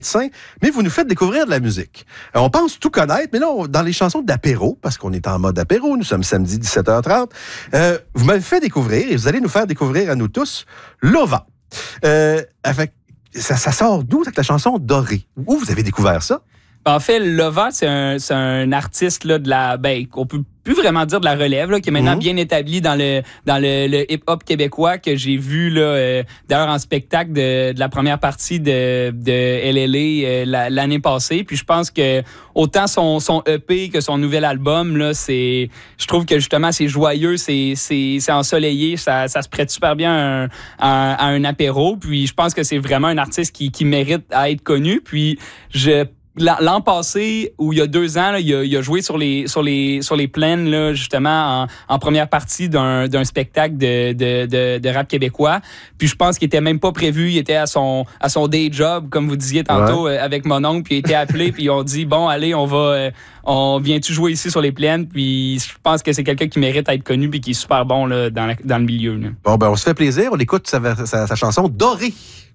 mais vous nous faites découvrir de la musique. On pense tout connaître, mais là, dans les chansons d'apéro, parce qu'on est en mode apéro, nous sommes samedi 17h30, vous m'avez fait découvrir, et vous allez nous faire découvrir à nous tous, Lova. Ça sort d'où, cette la chanson Dorée? Où vous avez découvert ça? En fait, Lova, c'est un artiste là, de la... qu'on peut plus vraiment dire de la relève, là, qui est maintenant bien établi dans le hip-hop québécois, que j'ai vu là, d'ailleurs en spectacle de la première partie de LLA l'année passée. Puis je pense que autant son EP que son nouvel album, là, je trouve que justement c'est joyeux, c'est ensoleillé, ça se prête super bien à un apéro. Puis je pense que c'est vraiment un artiste qui mérite à être connu. Puis l'an passé, ou il y a 2 ans, là, il a joué sur les plaines, là, justement, en première partie d'un spectacle de rap québécois. Puis je pense qu'il était même pas prévu. Il était à son day job, comme vous disiez tantôt, avec mon oncle. Puis il a été appelé, puis ils ont dit, bon, allez, on vient-tu jouer ici sur les plaines? Puis je pense que c'est quelqu'un qui mérite à être connu puis qui est super bon là, dans le milieu. Là. Bon, on se fait plaisir. On écoute sa chanson Dorée.